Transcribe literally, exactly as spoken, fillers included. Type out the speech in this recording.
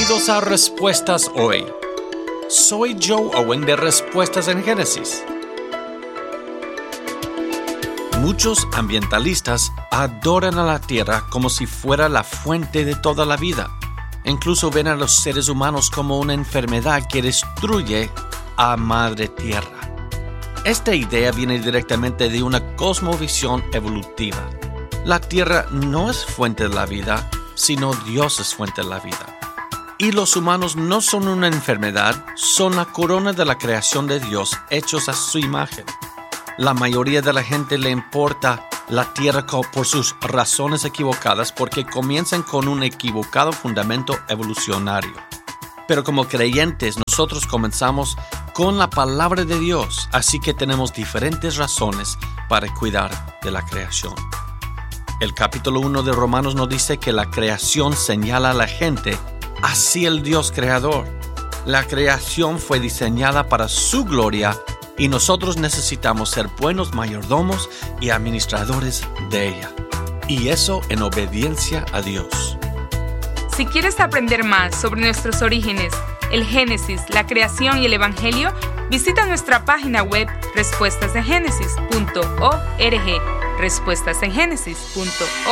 Bienvenidos a Respuestas Hoy. Soy Joe Owen de Respuestas en Génesis. Muchos ambientalistas adoran a la tierra como si fuera la fuente de toda la vida. Incluso ven a los seres humanos como una enfermedad que destruye a Madre Tierra. Esta idea viene directamente de una cosmovisión evolutiva. La tierra no es fuente de la vida, sino Dios es fuente de la vida. Y los humanos no son una enfermedad, son la corona de la creación de Dios, hechos a su imagen. La mayoría de la gente le importa la tierra por sus razones equivocadas porque comienzan con un equivocado fundamento evolucionario. Pero como creyentes, nosotros comenzamos con la palabra de Dios, así que tenemos diferentes razones para cuidar de la creación. El capítulo uno de Romanos nos dice que la creación señala a la gente hacia el Dios creador. La creación fue diseñada para su gloria y nosotros necesitamos ser buenos mayordomos y administradores de ella. Y eso en obediencia a Dios. Si quieres aprender más sobre nuestros orígenes, el Génesis, la creación y el Evangelio, visita nuestra página web respuestas en génesis punto org. respuestas en génesis punto org